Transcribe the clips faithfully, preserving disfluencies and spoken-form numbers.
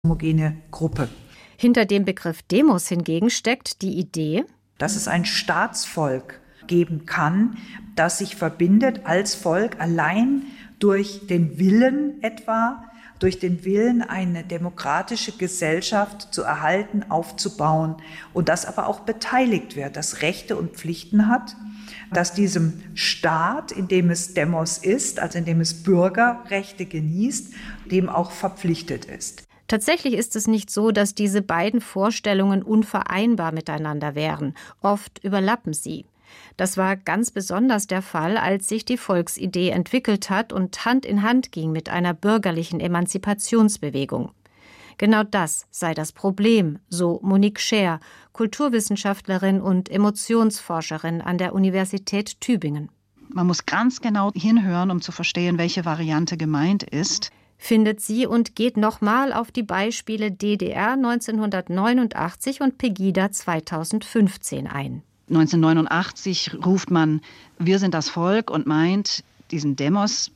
homogene Gruppe. Hinter dem Begriff Demos hingegen steckt die Idee, dass es ein Staatsvolk geben kann, das sich verbindet als Volk allein durch den Willen etwa, durch den Willen, eine demokratische Gesellschaft zu erhalten, aufzubauen und das aber auch beteiligt wird, das Rechte und Pflichten hat, dass diesem Staat, in dem es Demos ist, also in dem es Bürgerrechte genießt, dem auch verpflichtet ist. Tatsächlich ist es nicht so, dass diese beiden Vorstellungen unvereinbar miteinander wären. Oft überlappen sie. Das war ganz besonders der Fall, als sich die Volksidee entwickelt hat und Hand in Hand ging mit einer bürgerlichen Emanzipationsbewegung. Genau das sei das Problem, so Monique Scher, Kulturwissenschaftlerin und Emotionsforscherin an der Universität Tübingen. Man muss ganz genau hinhören, um zu verstehen, welche Variante gemeint ist. Findet sie und geht nochmal auf die Beispiele D D R neunzehnhundertneunundachtzig und Pegida zweitausendfünfzehn ein. neunzehnhundertneunundachtzig ruft man, wir sind das Volk und meint diesen Demos,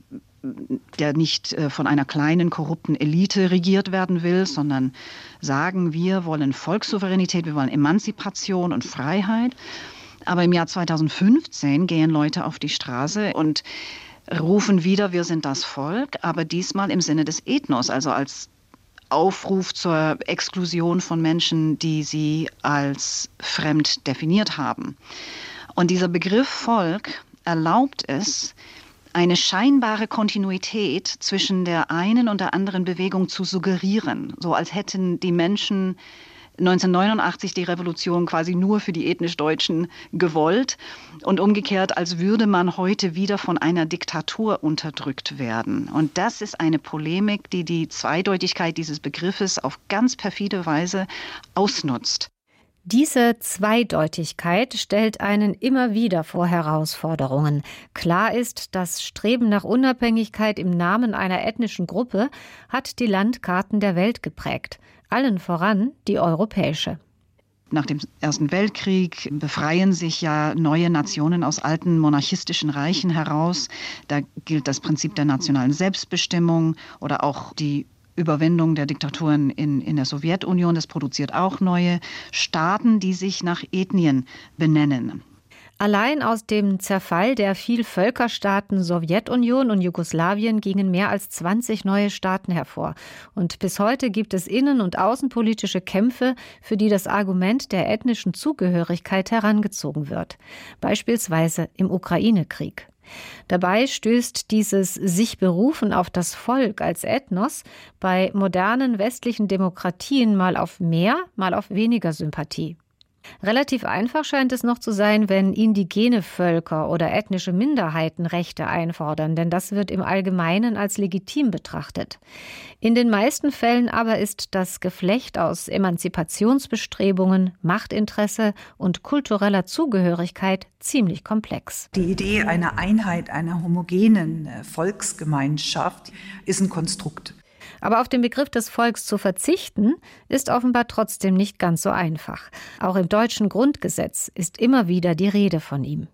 der nicht von einer kleinen, korrupten Elite regiert werden will, sondern sagen, wir wollen Volkssouveränität, wir wollen Emanzipation und Freiheit. Aber im Jahr zweitausendfünfzehn gehen Leute auf die Straße und rufen wieder, wir sind das Volk, aber diesmal im Sinne des Ethnos, also als Aufruf zur Exklusion von Menschen, die sie als fremd definiert haben. Und dieser Begriff Volk erlaubt es, eine scheinbare Kontinuität zwischen der einen und der anderen Bewegung zu suggerieren, so als hätten die Menschen neunzehnhundertneunundachtzig die Revolution quasi nur für die ethnisch Deutschen gewollt und umgekehrt, als würde man heute wieder von einer Diktatur unterdrückt werden. Und das ist eine Polemik, die die Zweideutigkeit dieses Begriffes auf ganz perfide Weise ausnutzt. Diese Zweideutigkeit stellt einen immer wieder vor Herausforderungen. Klar ist, das Streben nach Unabhängigkeit im Namen einer ethnischen Gruppe hat die Landkarten der Welt geprägt. Allen voran die europäische. Nach dem Ersten Weltkrieg befreien sich ja neue Nationen aus alten monarchistischen Reichen heraus. Da gilt das Prinzip der nationalen Selbstbestimmung oder auch die Überwindung der Diktaturen in, in der Sowjetunion. Das produziert auch neue Staaten, die sich nach Ethnien benennen. Allein aus dem Zerfall der Vielvölkerstaaten Sowjetunion und Jugoslawien gingen mehr als zwanzig neue Staaten hervor. Und bis heute gibt es innen- und außenpolitische Kämpfe, für die das Argument der ethnischen Zugehörigkeit herangezogen wird. Beispielsweise im Ukraine-Krieg. Dabei stößt dieses sich berufen auf das Volk als Ethnos bei modernen westlichen Demokratien mal auf mehr, mal auf weniger Sympathie. Relativ einfach scheint es noch zu sein, wenn indigene Völker oder ethnische Minderheiten Rechte einfordern, denn das wird im Allgemeinen als legitim betrachtet. In den meisten Fällen aber ist das Geflecht aus Emanzipationsbestrebungen, Machtinteresse und kultureller Zugehörigkeit ziemlich komplex. Die Idee einer Einheit, einer homogenen Volksgemeinschaft ist ein Konstrukt. Aber auf den Begriff des Volks zu verzichten, ist offenbar trotzdem nicht ganz so einfach. Auch im deutschen Grundgesetz ist immer wieder die Rede von ihm.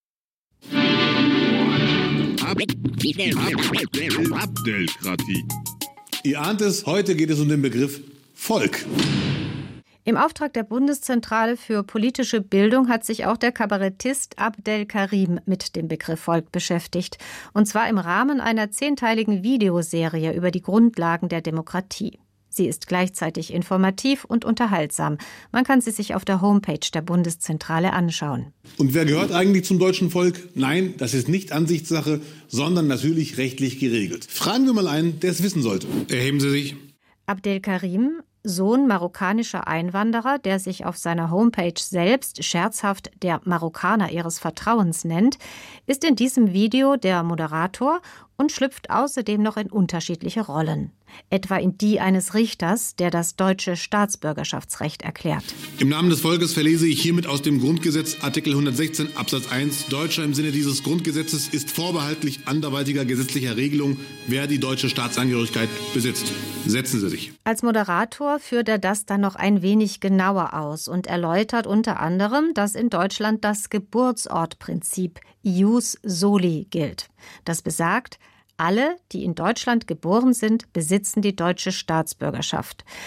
Abdelkratie. Ihr ahnt es, heute geht es um den Begriff Volk. Im Auftrag der Bundeszentrale für politische Bildung hat sich auch der Kabarettist Abdel Karim mit dem Begriff Volk beschäftigt. Und zwar im Rahmen einer zehnteiligen Videoserie über die Grundlagen der Demokratie. Sie ist gleichzeitig informativ und unterhaltsam. Man kann sie sich auf der Homepage der Bundeszentrale anschauen. Und wer gehört eigentlich zum deutschen Volk? Nein, das ist nicht Ansichtssache, sondern natürlich rechtlich geregelt. Fragen wir mal einen, der es wissen sollte. Erheben Sie sich. Abdel Karim, Sohn marokkanischer Einwanderer, der sich auf seiner Homepage selbst scherzhaft der Marokkaner ihres Vertrauens nennt, ist in diesem Video der Moderator und schlüpft außerdem noch in unterschiedliche Rollen. Etwa in die eines Richters, der das deutsche Staatsbürgerschaftsrecht erklärt. Im Namen des Volkes verlese ich hiermit aus dem Grundgesetz Artikel hundertsechzehn Absatz eins: Deutscher im Sinne dieses Grundgesetzes ist vorbehaltlich anderweitiger gesetzlicher Regelung, wer die deutsche Staatsangehörigkeit besitzt. Setzen Sie sich. Als Moderator führt er das dann noch ein wenig genauer aus und erläutert unter anderem, dass in Deutschland das Geburtsortprinzip Ius Soli gilt. Das besagt, alle, die in Deutschland geboren sind, besitzen die deutsche Staatsbürgerschaft.